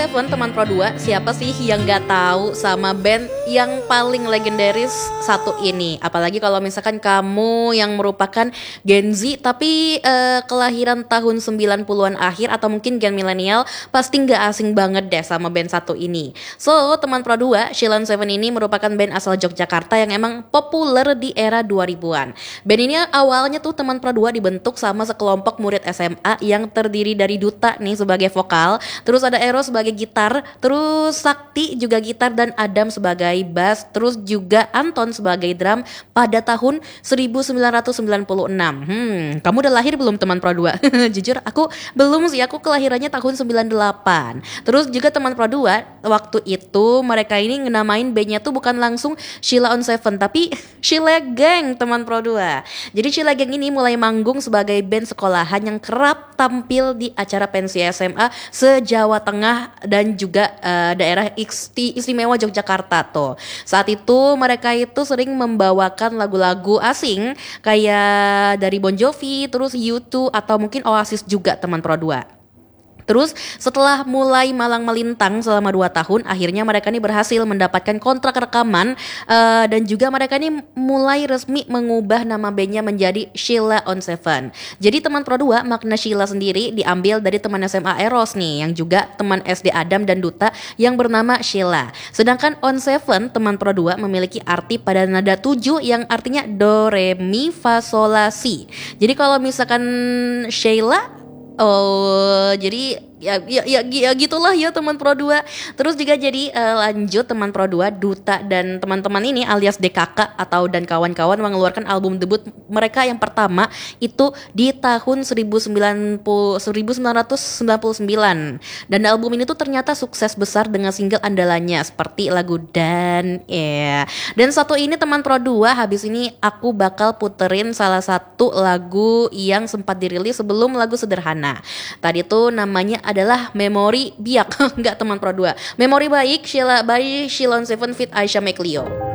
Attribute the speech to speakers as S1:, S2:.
S1: Seven teman Pro 2, siapa sih yang gak tahu sama band yang paling legendaris satu ini? Apalagi kalau misalkan kamu yang merupakan Gen Z tapi kelahiran tahun 90-an akhir atau mungkin Gen milenial, pasti gak asing banget deh sama band satu ini. So, teman Pro 2, Sheila on 7 ini merupakan band asal Yogyakarta yang emang populer di era 2000-an. Band ini awalnya tuh teman Pro 2 dibentuk sama sekelompok murid SMA yang terdiri dari Duta nih sebagai vokal, terus ada Eros sebagai gitar, terus Sakti juga gitar dan Adam sebagai bass, terus juga Anton sebagai drum pada tahun 1996. Kamu udah lahir belum teman Pro 2? Jujur aku belum sih, aku kelahirannya tahun 98. Terus juga teman Pro 2 waktu itu mereka ini ngenamain bandnya tuh bukan langsung Sheila on 7 tapi Sheila Gang teman Pro 2. Jadi Sheila Gang ini mulai manggung sebagai band sekolahan yang kerap tampil di acara pensi SMA se-Jawa Tengah dan juga daerah istimewa Yogyakarta tuh. Saat itu mereka itu sering membawakan lagu-lagu asing kayak dari Bon Jovi, terus U2 atau mungkin Oasis juga teman Pro 2. Terus setelah mulai malang melintang selama 2 tahun, akhirnya mereka ini berhasil mendapatkan kontrak rekaman dan juga mereka ini mulai resmi mengubah nama bandnya menjadi Sheila on 7. Jadi teman Pro 2 makna Sheila sendiri diambil dari teman SMA Eros nih yang juga teman SD Adam dan Duta yang bernama Sheila. Sedangkan on 7 teman Pro 2 memiliki arti pada nada 7 yang artinya do re mi fa sol la si. Jadi kalau misalkan Sheila, oh, jadi ya gitulah ya teman Pro 2. Terus juga jadi lanjut teman Pro 2, Duta dan teman-teman ini alias DKK atau dan kawan-kawan mengeluarkan album debut mereka yang pertama itu di tahun 1999. Dan album ini tuh ternyata sukses besar dengan single andalannya seperti lagu Dan ya. Dan satu ini teman Pro 2, habis ini aku bakal puterin salah satu lagu yang sempat dirilis sebelum lagu Sederhana. Tadi tuh namanya adalah Memori Biak. Enggak teman Pro 2. Memori Baik Sheila by Sheila on 7 feat Aisyah Meklio.